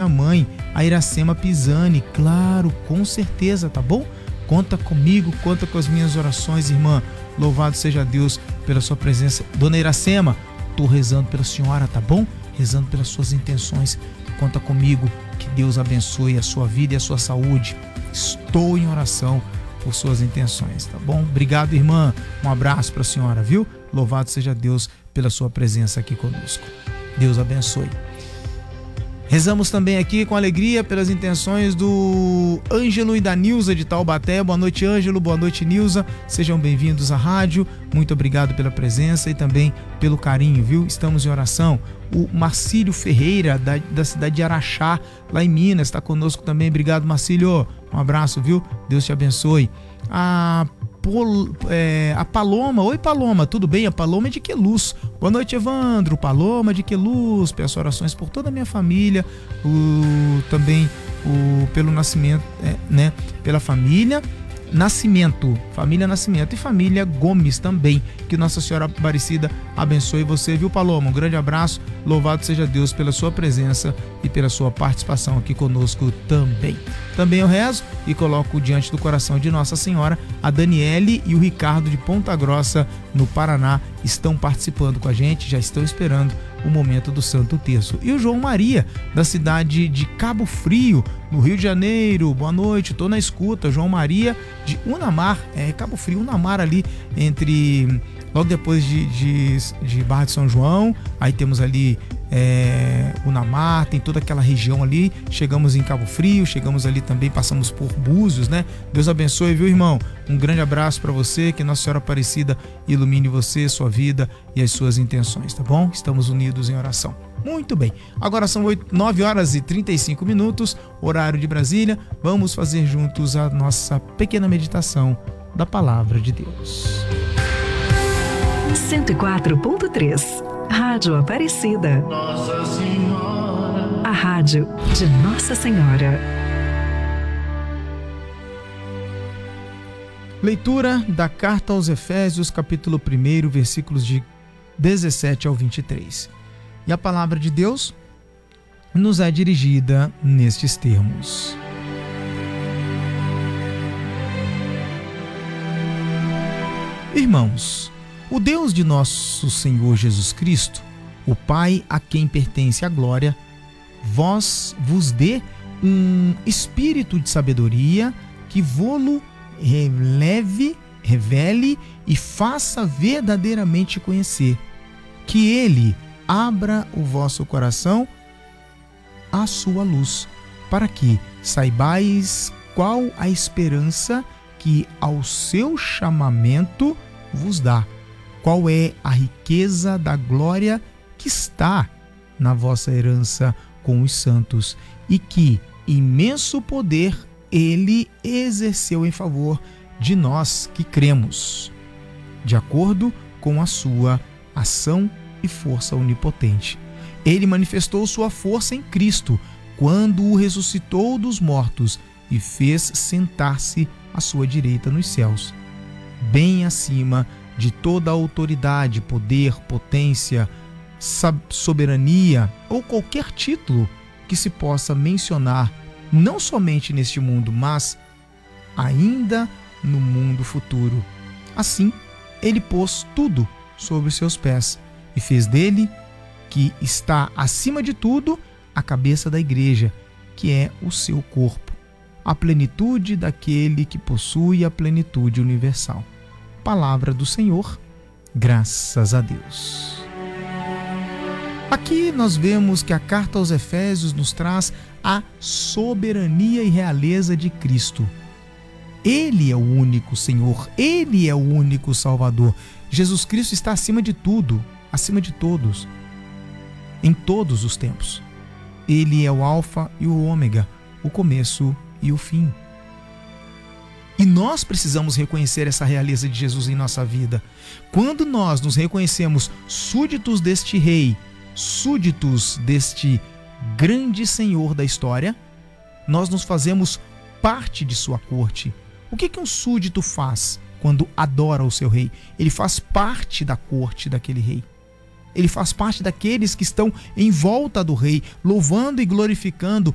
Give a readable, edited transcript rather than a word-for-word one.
minha mãe, a Iracema Pisani. Claro, com certeza, tá bom? Conta comigo, conta com as minhas orações, irmã. Louvado seja Deus pela sua presença. Dona Iracema, tô rezando pela senhora, tá bom? Rezando pelas suas intenções. Conta comigo, que Deus abençoe a sua vida e a sua saúde. Estou em oração por suas intenções, tá bom? Obrigado, irmã. Um abraço para a senhora, viu? Louvado seja Deus pela sua presença aqui conosco. Deus abençoe. Rezamos também aqui com alegria pelas intenções do Ângelo e da Nilza de Taubaté. Boa noite, Ângelo. Boa noite, Nilza. Sejam bem-vindos à rádio. Muito obrigado pela presença e também pelo carinho, viu? Estamos em oração. O Marcílio Ferreira, da cidade de Araxá, lá em Minas, está conosco também. Obrigado, Marcílio. Um abraço, viu? Deus te abençoe. A Paloma. Oi, Paloma, tudo bem? A Paloma é de Queluz. Boa noite, Evandro. Paloma de Queluz. Peço orações por toda a minha família, também pelo nascimento, pela família Nascimento e família Gomes também. Que Nossa Senhora Aparecida abençoe você, viu, Paloma? Um grande abraço. Louvado seja Deus pela sua presença e pela sua participação aqui conosco também. Também eu rezo e coloco diante do coração de Nossa Senhora a Daniele e o Ricardo de Ponta Grossa, no Paraná, estão participando com a gente, já estão esperando o momento do Santo Terço. E o João Maria, da cidade de Cabo Frio, no Rio de Janeiro. Boa noite, estou na escuta. João Maria de Unamar, Cabo Frio, Unamar ali, logo depois de Barra de São João. Aí temos ali Unamar, tem toda aquela região ali. Chegamos em Cabo Frio, chegamos ali também, passamos por Búzios, né? Deus abençoe, viu, irmão? Um grande abraço para você, que Nossa Senhora Aparecida ilumine você, sua vida e as suas intenções, tá bom? Estamos unidos em oração. Muito bem, agora são 9 horas e 35 minutos, horário de Brasília. Vamos fazer juntos a nossa pequena meditação da Palavra de Deus. 104.3 Rádio Aparecida. Nossa Senhora. A rádio de Nossa Senhora. Leitura da Carta aos Efésios, capítulo 1, versículos de 17 ao 23. E a palavra de Deus nos é dirigida nestes termos. Irmãos, o Deus de nosso Senhor Jesus Cristo, o Pai a quem pertence a glória, vos dê um espírito de sabedoria que vô-lo revele e faça verdadeiramente conhecer, que Ele abra o vosso coração à sua luz, para que saibais qual a esperança que ao seu chamamento vos dá, qual é a riqueza da glória que está na vossa herança com os santos, e que imenso poder Ele exerceu em favor de nós que cremos, de acordo com a sua ação e força onipotente. Ele manifestou sua força em Cristo, quando o ressuscitou dos mortos e fez sentar-se à sua direita nos céus, bem acima de toda a autoridade, poder, potência, soberania ou qualquer título que se possa mencionar, não somente neste mundo, mas ainda no mundo futuro. Assim, ele pôs tudo sobre os seus pés e fez dele, que está acima de tudo, a cabeça da igreja, que é o seu corpo, a plenitude daquele que possui a plenitude universal. Palavra do Senhor, graças a Deus. Aqui nós vemos que a carta aos Efésios nos traz a soberania e realeza de Cristo. Ele é o único Senhor, Ele é o único Salvador. Jesus Cristo está acima de tudo, acima de todos, em todos os tempos. Ele é o Alfa e o Ômega, o começo e o fim. E nós precisamos reconhecer essa realeza de Jesus em nossa vida. Quando nós nos reconhecemos súditos deste Rei, súditos deste grande Senhor da história, nós nos fazemos parte de sua corte. O que um súdito faz quando adora o seu rei? Ele faz parte da corte daquele rei. Ele faz parte daqueles que estão em volta do rei, louvando e glorificando